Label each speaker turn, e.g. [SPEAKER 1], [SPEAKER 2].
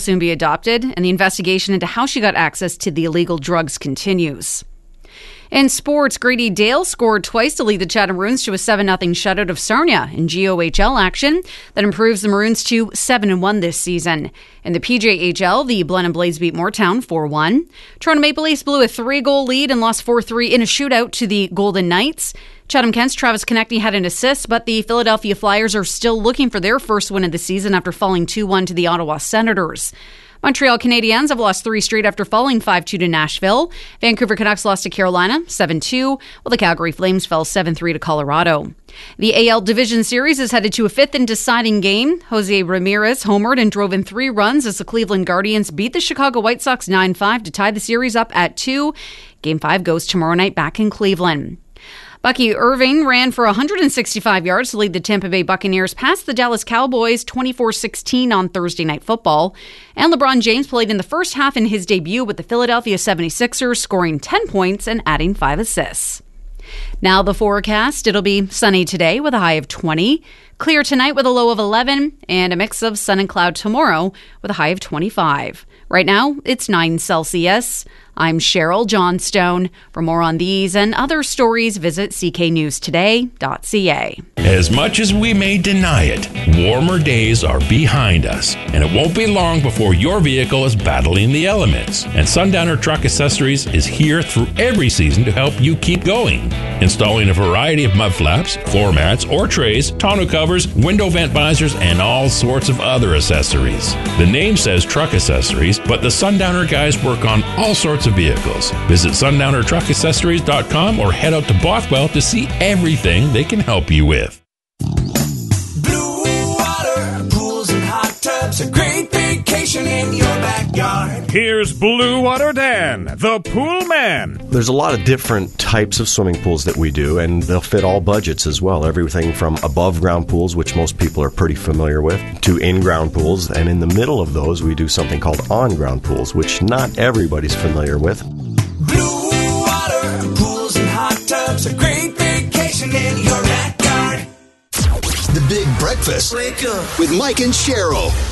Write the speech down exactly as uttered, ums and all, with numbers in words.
[SPEAKER 1] soon be adopted, and the investigation into how she got access to the illegal drugs continues. In sports, Grady Dale scored twice to lead the Chatham Maroons to a seven nothing shutout of Sarnia in G O H L action that improves the Maroons to seven and one this season. In the P J H L, the Blenheim Blades beat Moortown four one. Toronto Maple Leafs blew a three-goal lead and lost four three in a shootout to the Golden Knights. Chatham Kent's Travis Konechny had an assist, but the Philadelphia Flyers are still looking for their first win of the season after falling two one to the Ottawa Senators. Montreal Canadiens have lost three straight after falling five two to Nashville. Vancouver Canucks lost to Carolina seven two, while the Calgary Flames fell seven three to Colorado. The A L Division Series is headed to a fifth and deciding game. Jose Ramirez homered and drove in three runs as the Cleveland Guardians beat the Chicago White Sox nine five to tie the series up at two. Game five goes tomorrow night back in Cleveland. Bucky Irving ran for one hundred sixty-five yards to lead the Tampa Bay Buccaneers past the Dallas Cowboys twenty-four sixteen on Thursday Night Football. And LeBron James played in the first half in his debut with the Philadelphia seventy-sixers, scoring ten points and adding five assists. Now the forecast. It'll be sunny today with a high of twenty. Clear tonight with a low of eleven. And a mix of sun and cloud tomorrow with a high of twenty-five. Right now, it's nine Celsius. I'm Cheryl Johnstone. For more on these and other stories, visit c k news today dot c a.
[SPEAKER 2] As much as we may deny it, warmer days are behind us, and it won't be long before your vehicle is battling the elements. And Sundowner Truck Accessories is here through every season to help you keep going. Installing a variety of mud flaps, floor mats, or trays, tonneau covers, window vent visors, and all sorts of other accessories. The name says Truck Accessories, but the Sundowner guys work on all sorts of vehicles. Visit sundowner truck accessories dot com or head out to Bothwell to see everything they can help you with.
[SPEAKER 3] Blue water, pools and hot tubs, a great vacation in your backyard.
[SPEAKER 4] Here's Blue Water Dan, the pool man.
[SPEAKER 5] There's a lot of different types of swimming pools that we do, and they'll fit all budgets as well. Everything from above-ground pools, which most people are pretty familiar with, to in-ground pools. And in the middle of those, we do something called on-ground pools, which not everybody's familiar with.
[SPEAKER 3] Blue water, pools and hot tubs, a great vacation in your backyard.
[SPEAKER 6] The Big Breakfast with Mike and Cheryl.